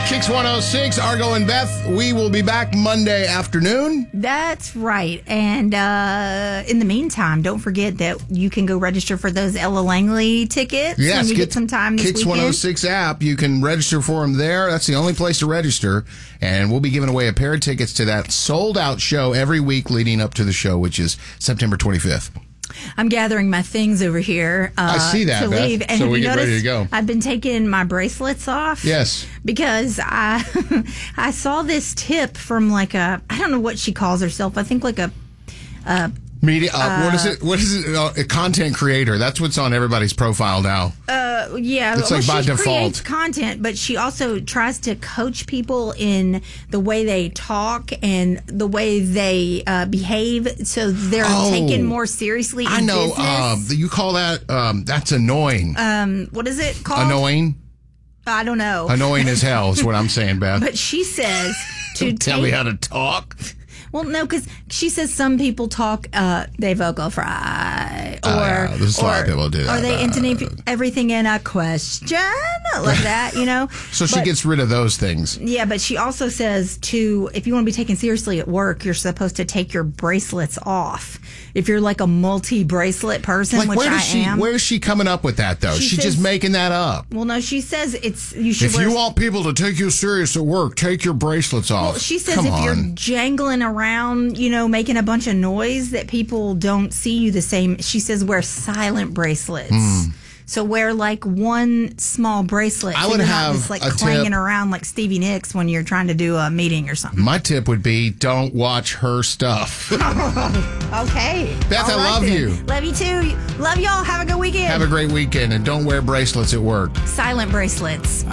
Kicks 106, Argo and Beth. We will be back Monday afternoon. That's right. And in the meantime, don't forget that you can go register for those Ella Langley tickets when you get some time this Kicks weekend. 106 app. You can register for them there. That's the only place to register. And we'll be giving away a pair of tickets to that sold-out show every week leading up to the show, which is September 25th. I'm gathering my things over here. I see that, to Beth. leave. And So we you get ready noticed to go. I've been taking my bracelets off. Yes. Because I I saw this tip from I don't know what she calls herself. I think like a Media. What is it? What is it? A content creator. That's what's on everybody's profile now. Yeah, it's like by she default. Creates content, but she also tries to coach people in the way they talk and the way they behave, so they're taken more seriously. I know. Business. You call that? That's annoying. What is it called? Annoying. I don't know. Annoying as hell is what I'm saying, Beth. But she says to tell me how to talk. Well, no, because she says some people talk, they vocal fry, there's a lot of people do that. Or they intonate everything in a question, like that, you know? So she gets rid of those things. Yeah, but she also says, if you want to be taken seriously at work, you're supposed to take your bracelets off. If you're like a multi-bracelet person, which I am. Where is she coming up with that, though? She's just making that up. Well, no, she says you should If you want people to take you serious at work, take your bracelets off. Well, she says you're jangling around, making a bunch of noise that people don't see you the same. She says wear silent bracelets. So wear one small bracelet. I would have just a clanging tip. Around like Stevie Nicks when you're trying to do a meeting or something. My tip would be don't watch her stuff. Okay. Beth, I love you. Love you too. Love y'all. Have a good weekend. Have a great weekend and don't wear bracelets at work. Silent bracelets.